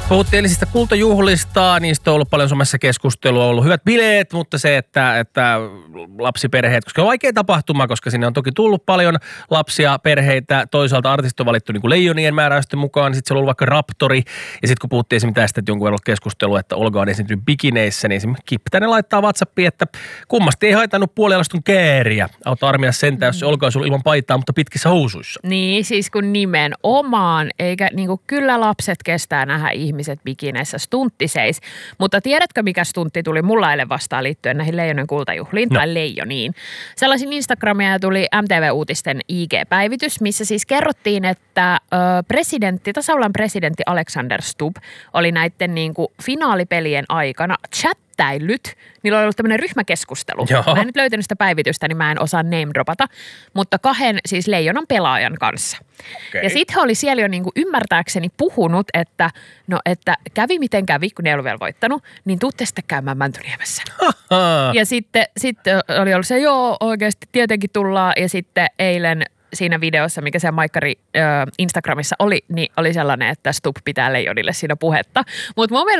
Puhuttiin eilisistä kultajuhlista, niistä on ollut paljon somessa keskustelua, on ollut hyvät bileet, mutta se, että lapsiperheet, koska on vaikea tapahtuma, koska sinne on toki tullut paljon lapsia, perheitä, toisaalta artistit on valittu niin kuin leijonien määräysten mukaan, sitten siellä on ollut vaikka Raptori, ja sitten kun puhuttiin esimerkiksi tästä, että jonkun verran keskustelua, että Olga on esiintynyt bikineissä, niin esimerkiksi Kip tänne laittaa WhatsAppiin, että kummasti ei haitannut puolialastun kääriä, auta armias sentään, jos se Olga olisi ollut ilman paitaa, mutta pitkissä housuissa. Niin, siis kun nimenomaan, eikä niinku kyllä lapset kestää nähdä ihmiset bikineissä, stuntti seis. Mutta tiedätkö, mikä stuntti tuli mulla eilen vastaan liittyen näihin Leijonen kultajuhliin, tai leijoniin? Sellaisin Instagramia tuli MTV-uutisten IG-päivitys, missä siis kerrottiin, että tasavallan presidentti Alexander Stubb oli näiden niinku finaalipelien aikana chattäillyt. Niillä oli ollut tämmöinen ryhmäkeskustelu. Joo. Mä en nyt löytänyt sitä päivitystä, niin mä en osaa name-dropata, mutta kahden siis leijonan pelaajan kanssa. Okay. Ja sitten he oli siellä jo niinku ymmärtääkseni puhunut, että kävi miten kävi, kun ne ei ollut vielä voittanut, niin tuutte sitten käymään Mäntyniemessä. Ja sitten oli ollut se, joo oikeasti tietenkin tullaan, ja sitten eilen siinä videossa, mikä se Maikkari Instagramissa oli, niin oli sellainen, että Stubb pitää leijonille siinä puhetta. Mutta mun mielestä